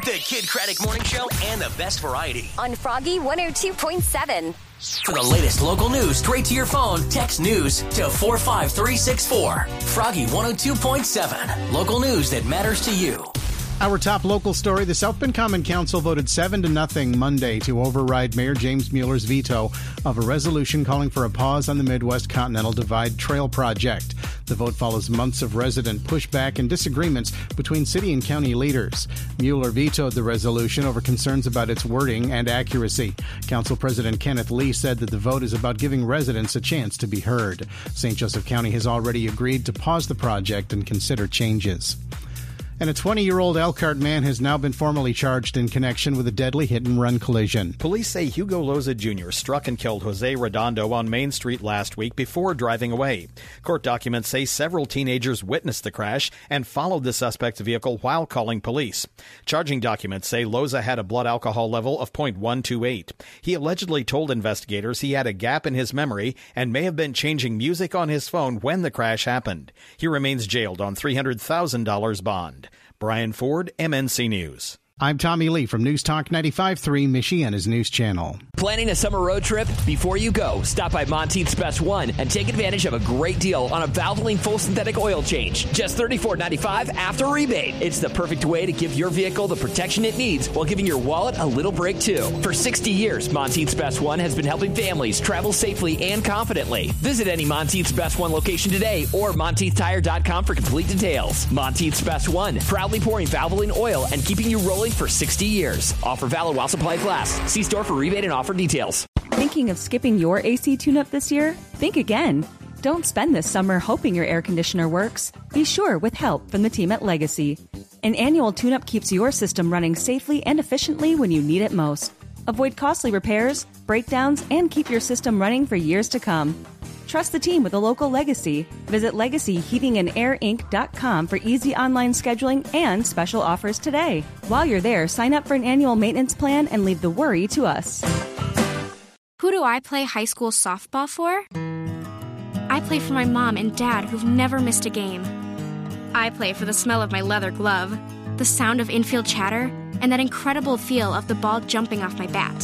The Kid Craddock Morning Show and the best variety. On Froggy 102.7. For the latest local news straight to your phone, text news to 45364. Froggy 102.7. Local news that matters to you. Our top local story, the South Bend Common Council voted 7-0 Monday to override Mayor James Mueller's veto of a resolution calling for a pause on the Midwest Continental Divide Trail project. The vote follows months of resident pushback and disagreements between city and county leaders. Mueller vetoed the resolution over concerns about its wording and accuracy. Council President Kenneth Lee said that the vote is about giving residents a chance to be heard. St. Joseph County has already agreed to pause the project and consider changes. And a 20-year-old Elkhart man has now been formally charged in connection with a deadly hit-and-run collision. Police say Hugo Loza Jr. struck and killed Jose Redondo on Main Street last week before driving away. Court documents say several teenagers witnessed the crash and followed the suspect's vehicle while calling police. Charging documents say Loza had a blood alcohol level of .128. He allegedly told investigators he had a gap in his memory and may have been changing music on his phone when the crash happened. He remains jailed on $300,000 bond. Brian Ford, MNC News. I'm Tommy Lee from News Talk 95.3, Michiana's news channel. Planning a summer road trip? Before you go, stop by Monteith's Best One and take advantage of a great deal on a Valvoline full synthetic oil change. Just $34.95 after rebate. It's the perfect way to give your vehicle the protection it needs while giving your wallet a little break, too. For 60 years, Monteith's Best One has been helping families travel safely and confidently. Visit any Monteith's Best One location today or MonteithTire.com for complete details. Monteith's Best One, proudly pouring Valvoline oil and keeping you rolling for 60 years. Offer valid while supplies last. See store for rebate and offer details. Thinking of skipping your AC tune-up this year? Think again. Don't spend this summer hoping your air conditioner works. Be sure with help from the team at Legacy. An annual tune-up keeps your system running safely and efficiently when you need it most. Avoid costly repairs, breakdowns, and keep your system running for years to come. Trust the team with a local Legacy. Visit LegacyHeatingandAirInc.com for easy online scheduling and special offers today. While you're there, sign up for an annual maintenance plan and leave the worry to us. Who do I play high school softball for? I play for my mom and dad who've never missed a game. I play for the smell of my leather glove, the sound of infield chatter, and that incredible feel of the ball jumping off my bat.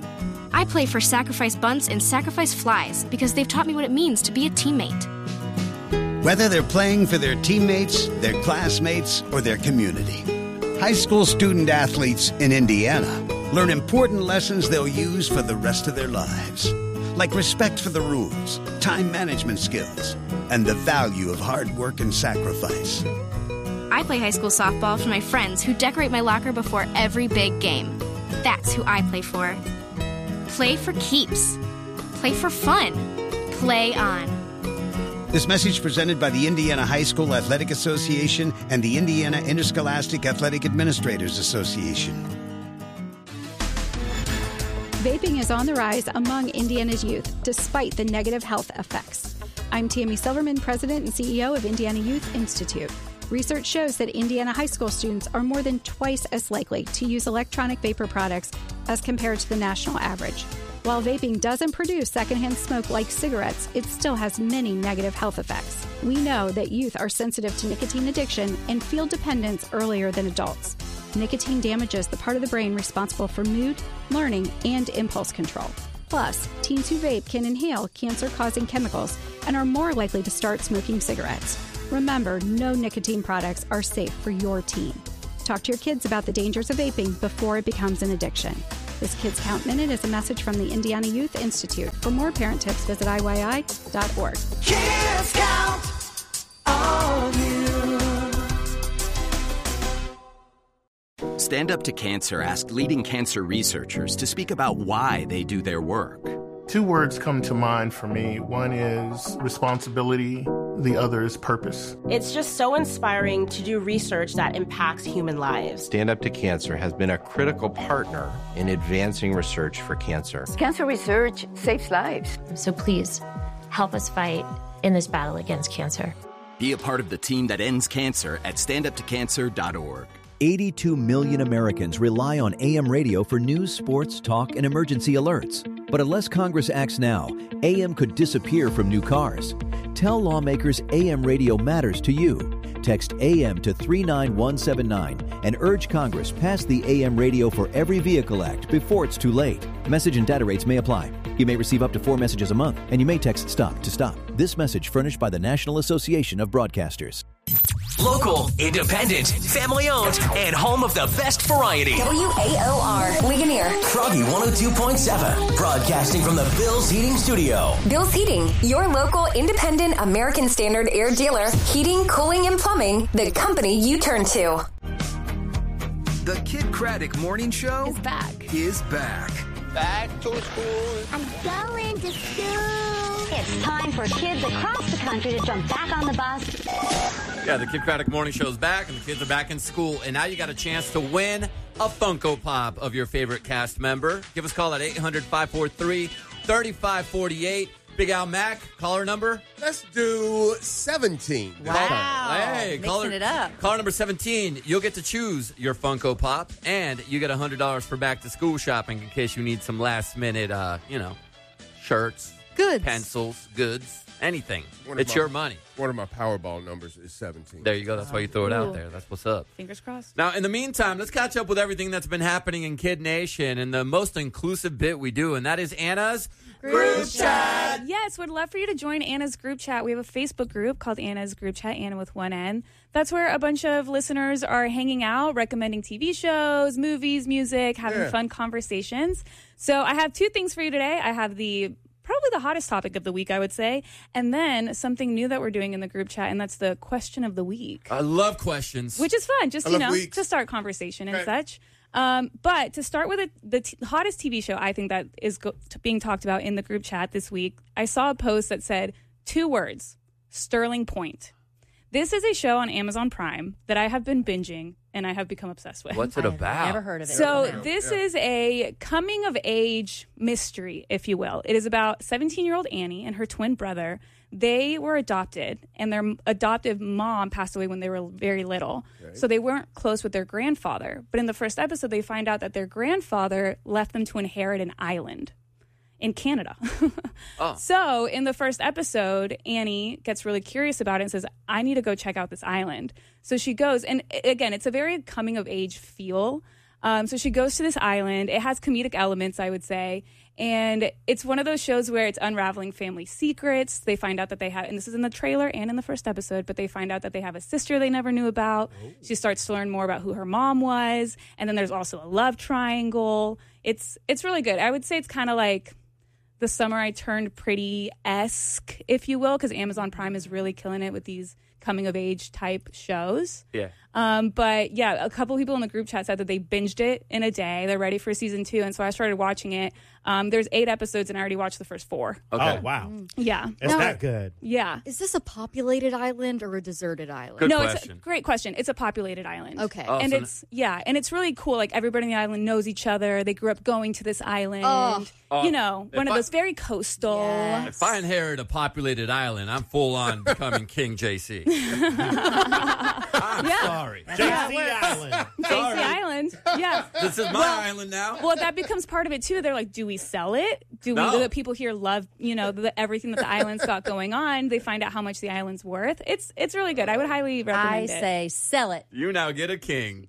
I play for Sacrifice Bunts and Sacrifice Flies because they've taught me what it means to be a teammate. Whether they're playing for their teammates, their classmates, or their community, high school student athletes in Indiana learn important lessons they'll use for the rest of their lives, like respect for the rules, time management skills, and the value of hard work and sacrifice. I play high school softball for my friends who decorate my locker before every big game. That's who I play for. Play for keeps. Play for fun. Play on. This message presented by the Indiana High School Athletic Association and the Indiana Interscholastic Athletic Administrators Association. Vaping is on the rise among Indiana's youth, despite the negative health effects. I'm Tammy Silverman, President and CEO of Indiana Youth Institute. Research shows that Indiana high school students are more than twice as likely to use electronic vapor products as compared to the national average. While vaping doesn't produce secondhand smoke like cigarettes, it still has many negative health effects. We know that youth are sensitive to nicotine addiction and feel dependence earlier than adults. Nicotine damages the part of the brain responsible for mood, learning, and impulse control. Plus, teens who vape can inhale cancer-causing chemicals and are more likely to start smoking cigarettes. Remember, no nicotine products are safe for your teen. Talk to your kids about the dangers of vaping before it becomes an addiction. This Kids Count Minute is a message from the Indiana Youth Institute. For more parent tips, visit IYI.org. Kids Count on you. Stand Up to Cancer asked leading cancer researchers to speak about why they do their work. Two words come to mind for me. One is responsibility. The other is purpose. It's just so inspiring to do research that impacts human lives. Stand Up to Cancer has been a critical partner in advancing research for cancer. Cancer research saves lives. So please, help us fight in this battle against cancer. Be a part of the team that ends cancer at standuptocancer.org. 82 million Americans rely on AM radio for news, sports, talk, and emergency alerts. But unless Congress acts now, AM could disappear from new cars. Tell lawmakers AM radio matters to you. Text AM to 39179 and urge Congress pass the AM Radio for Every Vehicle Act before it's too late. Message and data rates may apply. You may receive up to 4 messages a month, and you may text STOP to stop. This message furnished by the National Association of Broadcasters. Local, independent, family-owned, and home of the best variety. WAOR, Ligonier. Froggy 102.7, broadcasting from the Bill's Heating Studio. Bill's Heating, your local independent American Standard air dealer. Heating, cooling, and plumbing, the company you turn to. The Kid Craddock Morning Show is back. Back to school. I'm going to school. It's time for kids across the country to jump back on the bus. Yeah, the Kid Craddock Morning Show is back, and the kids are back in school. And now you got a chance to win a Funko Pop of your favorite cast member. Give us a call at 800-543-3548. Big Al Mac, caller number? Let's do 17. Wow. Hey, Mixing it up. Caller number 17. You'll get to choose your Funko Pop, and you get $100 for back-to-school shopping in case you need some last-minute, shirts, goods, pencils, goods, anything. It's your money. One of my Powerball numbers is 17. There you go. That's why you throw it out there. That's what's up. Fingers crossed. Now, in the meantime, let's catch up with everything that's been happening in Kid Nation and the most inclusive bit we do, and that is Anna's Group Chat. Yes, would love for you to join Anna's Group Chat. We have a Facebook group called Anna's Group Chat, Anna with one N. That's where a bunch of listeners are hanging out, recommending TV shows, movies, music, having fun conversations. So I have 2 things for you today. I have probably the hottest topic of the week, I would say, and then something new that we're doing in the group chat, and that's the question of the week. I love questions. Which is fun, just, to start conversation and such. But to start with the hottest TV show I think that is being talked about in the group chat this week, I saw a post that said 2 words, Sterling Point. This is a show on Amazon Prime that I have been binging and I have become obsessed with. What's it about? Never heard of it. So this is a coming-of-age mystery, if you will. It is about 17-year-old Annie and her twin brother. They were adopted, and their adoptive mom passed away when they were very little. Okay. So they weren't close with their grandfather. But in the first episode, they find out that their grandfather left them to inherit an island in Canada. So in the first episode, Annie gets really curious about it and says, I need to go check out this island. So she goes, and again, it's a very coming-of-age feel. So she goes to this island. It has comedic elements, I would say. And it's one of those shows where it's unraveling family secrets. They find out that they have, and this is in the trailer and in the first episode, but they find out that they have a sister they never knew about. Oh. She starts to learn more about who her mom was. And then there's also a love triangle. It's really good. I would say it's kind of like The Summer I Turned Pretty-esque, if you will, because Amazon Prime is really killing it with these coming-of-age type shows. Yeah. But yeah, a couple people in the group chat said that they binged it in a day. They're ready for season 2, and so I started watching it. There's 8 episodes, and I already watched the first 4. Okay. Oh, wow. Yeah. Is that good? Yeah. Is this a populated island or a deserted island? Good question. question. It's a great question. It's a populated island. Okay. And and it's really cool. Like, everybody on the island knows each other. They grew up going to this island. One of those very coastal. Yes. If I inherit a populated island, I'm full on becoming King JC. I'm sorry. JC Island. JC Island. Yeah. This is my island now. Well, that becomes part of it too. They're like, do we sell it? Do the people here love, everything that the island's got going on? They find out how much the island's worth. It's really good. I would highly recommend it. I say sell it. You now get a king.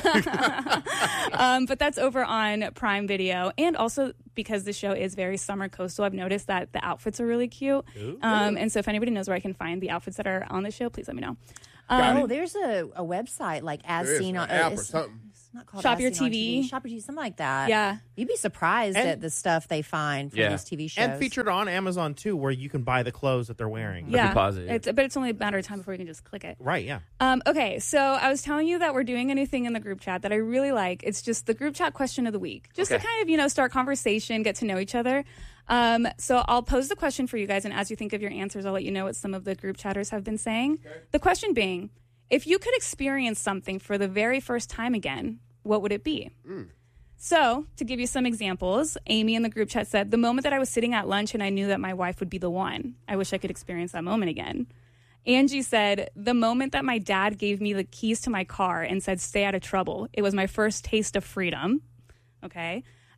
But that's over on Prime Video. And also because the show is very summer coastal, I've noticed that the outfits are really cute. And so if anybody knows where I can find the outfits that are on the show, please let me know. There's a website like As Seen on app or something. It's not called Shop As Your Seen on TV. Shop Your TV, something like that. Yeah. You'd be surprised at the stuff they find from these TV shows. And featured on Amazon, too, where you can buy the clothes that they're wearing. Yeah. But it's only a matter of time before you can just click it. Right, yeah. Okay, so I was telling you that we're doing a new thing in the group chat that I really like. It's just the group chat question of the week. Just to kind of, start conversation, get to know each other. So I'll pose the question for you guys, and as you think of your answers, I'll let you know what some of the group chatters have been saying. Okay. The question being, if you could experience something for the very first time again, what would it be? So, to give you some examples, Amy in the group chat said, the moment that I was sitting at lunch and I knew that my wife would be the one. I wish I could experience that moment again. Angie said, the moment that my dad gave me the keys to my car and said, stay out of trouble. It was my first taste of freedom. Okay.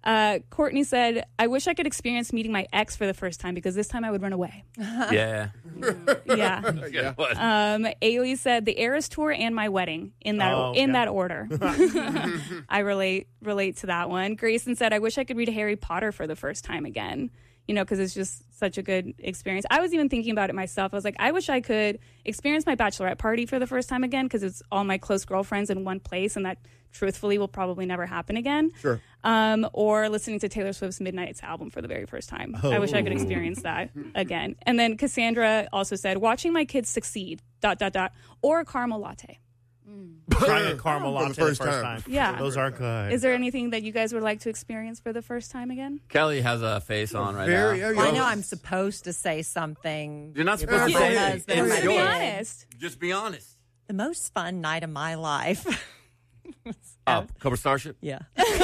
Courtney said, I wish I could experience meeting my ex for the first time because this time I would run away. Yeah. Yeah. Ailey said, the Eras Tour and my wedding in that order. I relate to that one. Grayson said, I wish I could read Harry Potter for the first time again. Because it's just such a good experience. I was even thinking about it myself. I was like, I wish I could experience my bachelorette party for the first time again because it's all my close girlfriends in one place, and that truthfully will probably never happen again. Sure. Or listening to Taylor Swift's Midnight's album for the very first time. I wish I could experience that again. And then Cassandra also said, watching my kids succeed, ... or a caramel latte. Trying a caramel latte the first time. Yeah. Those are good. Is there anything that you guys would like to experience for the first time again? Kelly has a face on right now. Well, I know I'm supposed to say something. You're not supposed to say it. It's be honest. Just be honest. The most fun night of my life. Cobra Starship? Yeah.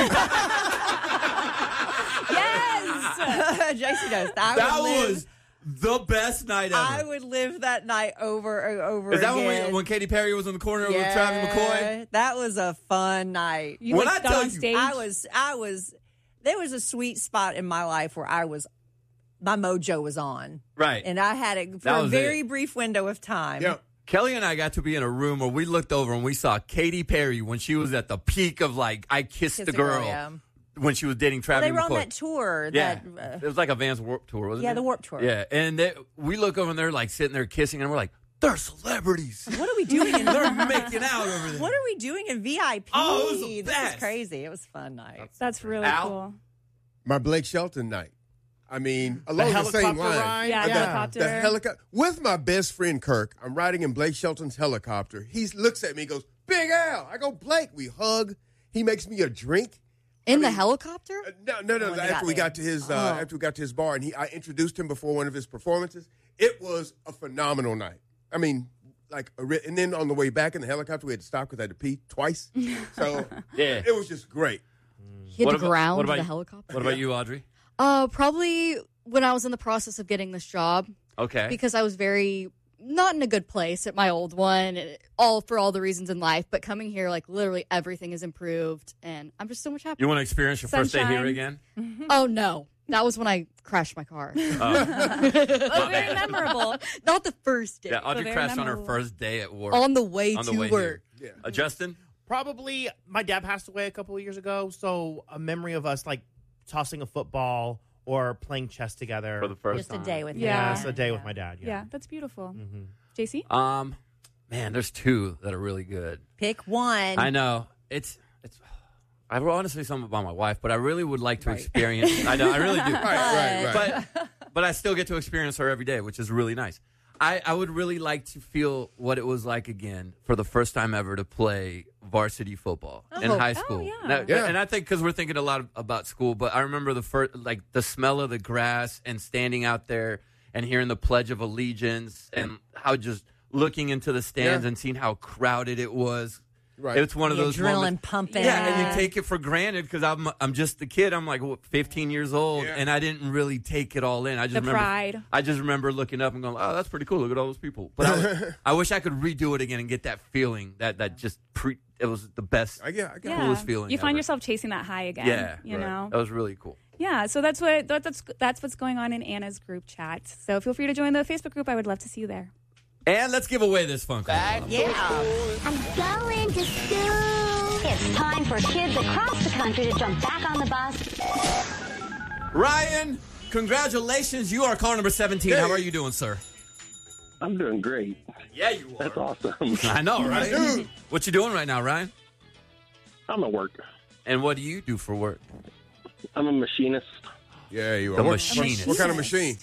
Yes! JC knows. That was the best night ever. I would live that night over and over again. Is that when Katy Perry was in the corner with Travis McCoy? That was a fun night. When I tell you, I was. There was a sweet spot in my life where my mojo was on. Right. And I had it for a very brief window of time. Yeah. Kelly and I got to be in a room where we looked over and we saw Katy Perry when she was at the peak of I Kissed the Girl. When she was dating Travis McCoy. They were on that tour. It was like a Vans Warped Tour, wasn't it? Yeah, the Warped Tour. Yeah, and we look over and they're sitting there kissing, and we're like, they're celebrities. What are we doing? They're making out over there. What are we doing in VIP? Oh, it was the This best. is crazy. It was a fun night. That's really cool. My Blake Shelton night. I mean, along the same line. Ride? Yeah, helicopter. The helicopter. With my best friend, Kirk, I'm riding in Blake Shelton's helicopter. He looks at me and goes, Big Al. I go, Blake. We hug. He makes me a drink. In the helicopter? No. After we got to his bar, and I introduced him before one of his performances. It was a phenomenal night. I mean, and then on the way back in the helicopter, we had to stop because I had to pee twice. So it was just great. He had to ground the helicopter. What about you, Audrey? Probably when I was in the process of getting this job. Okay. Because I was not in a good place at my old one, for all the reasons in life. But coming here, literally everything is improved, and I'm just so much happier. You want to experience your first day here again? Oh, no. That was when I crashed my car. Very memorable. Not the first day. Yeah, Audrey crashed on her first day at work. On the way to work. Yeah. Justin? Probably, my dad passed away a couple of years ago, so a memory of us, tossing a football or playing chess together. For the first time. Just a day with him. Yeah, just a day with my dad. Yeah, that's beautiful. JC? Man, there's two that are really good. Pick one. I know. I want to say something about my wife, but I really would like to experience. I know, I really do. Right. But I still get to experience her every day, which is really nice. I would really like to feel what it was like again for the first time ever to play varsity football in high school. And I think because we're thinking a lot about school, but I remember the first, the smell of the grass and standing out there and hearing the Pledge of Allegiance and how just looking into the stands and seeing how crowded it was. Right. It's one of those adrenaline moments. pumping. Yeah, and you take it for granted because I'm just a kid. I'm 15 years old, and I didn't really take it all in. I just pride. I just remember looking up and going, "Oh, that's pretty cool. Look at all those people." But I wish I could redo it again and get that feeling that just it was the best, coolest feeling. You find ever. yourself chasing that high again. Yeah, you know that was really cool. Yeah, so that's what's going on in Anna's group chat. So feel free to join the Facebook group. I would love to see you there. And let's give away this Funko. Yeah. I'm going to school. It's time for kids across the country to jump back on the bus. Ryan, congratulations. You are caller number 17. How are you doing, sir? I'm doing great. Yeah, you are. That's awesome. I know, right? What you doing right now, Ryan? I'm at work. And what do you do for work? I'm a machinist. Yeah, you are. The machinist. What kind of machine?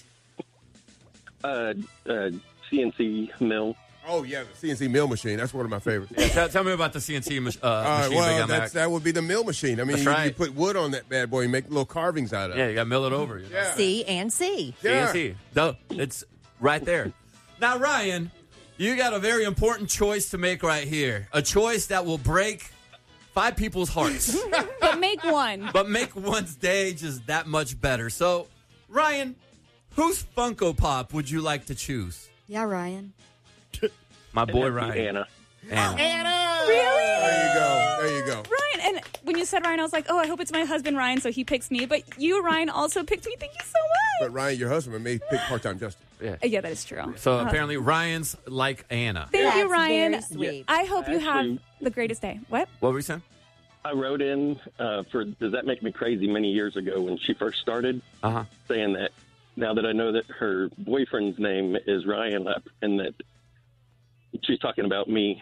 CNC mill. Oh, yeah, the CNC mill machine. That's one of my favorites. Tell me about the CNC machine. Well, that would be the mill machine. I mean, That's right. you put wood on that bad boy and make little carvings out of it. Yeah, you got to mill it over. You know? Yeah. CNC. Yeah. CNC. Duh. It's right there. Now, Ryan, you got a very important choice to make right here. A choice that will break 5 people's hearts. But make one. But make one's day just that much better. So, Ryan, whose Funko Pop would you like to choose? Yeah, Ryan. My boy It'd have to be Ryan. Anna. Anna. Really? There you go. Ryan, and when you said Ryan, I was like, oh, I hope it's my husband Ryan, so he picks me. But you, Ryan, also picked me. Thank you so much. But Ryan, your husband may pick part-time Justin. Yeah, that is true. So apparently Ryan's like Anna. Thank you, Ryan. Very sweet. I hope you have the greatest day. What? What were you saying? I wrote in for Does That Make Me Crazy many years ago when she first started, saying that now that I know that her boyfriend's name is Ryan and that she's talking about me.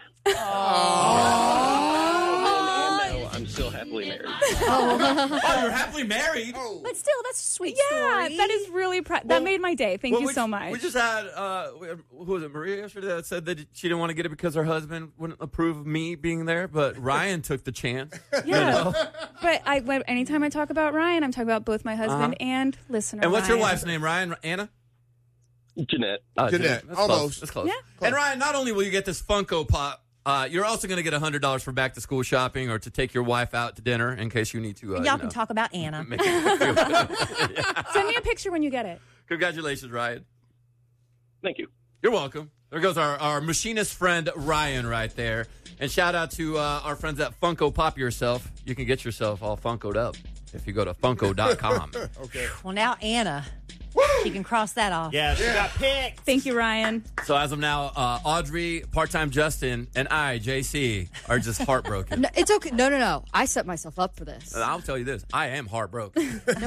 I'm still happily married. Oh, you're happily married? But still, that's a sweet Yeah, story. that is really that made my day. Thank you so much. We just had, who was it, Maria yesterday that said that she didn't want to get it because her husband wouldn't approve of me being there, but Ryan took the chance. Yeah. But anytime I talk about Ryan, I'm talking about both my husband and listener And what's your Ryan. wife's name, Ryan? Anna? Jeanette. Jeanette. That's Almost. Close. That's close. And Ryan, not only will you get this Funko Pop, you're also going to get $100 for back-to-school shopping or to take your wife out to dinner in case you need to. Y'all can talk about Anna. Send me a picture when you get it. Congratulations, Ryan. Thank you. You're welcome. There goes our machinist friend, Ryan, right there. And shout out to our friends at Funko Pop Yourself. You can get yourself all Funko'd up if you go to Funko.com. Okay. Well, now Anna, she can cross that off. Yeah, she got picked. Thank you, Ryan. So as of now, Audrey, part-time Justin, and I, JC, are just heartbroken. No, it's okay. No. I set myself up for this. I'll tell you this. I am heartbroken. But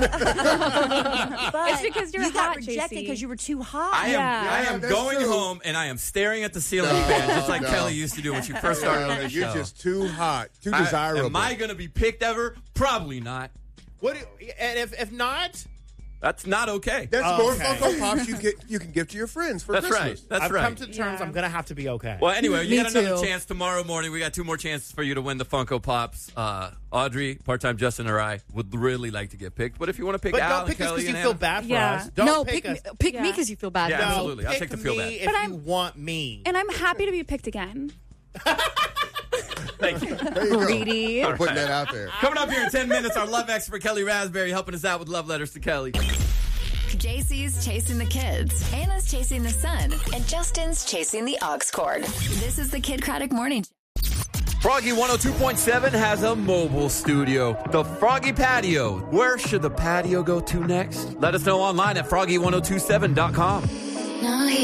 It's because you're you got hot, rejected JC. because you were too hot. I am that's going true. home, and I am staring at the ceiling fan, just like Kelly used to do when she first started on the show. You're just too hot, too desirable. Am I going to be picked ever? Probably not. And if not, that's not okay. That's more Funko Pops you can give to your friends for Christmas. Right. That's I've right. come to terms. I'm going to have to be okay. Well, anyway, you Me got another too. chance tomorrow morning. We got 2 more chances for you to win the Funko Pops. Audrey, part-time Justin, or I would really like to get picked. But if you want to pick But Al don't pick and us Kelly because you and feel Anna, bad for Yeah. us. Don't No, pick pick us. me because you feel bad. Yeah, for me. absolutely. I'll Pick take the feel me bad. if you want me. And I'm happy to be picked again. Thank you. There you go. Greedy. I'm putting that out there. Coming up here in 10 minutes, our love expert, Kelly Raspberry, helping us out with love letters to Kelly. JC's chasing the kids, Anna's chasing the sun, and Justin's chasing the aux cord. This is the Kid Craddock Morning Show. Froggy 102.7 has a mobile studio, the Froggy Patio. Where should the patio go to next? Let us know online at froggy1027.com.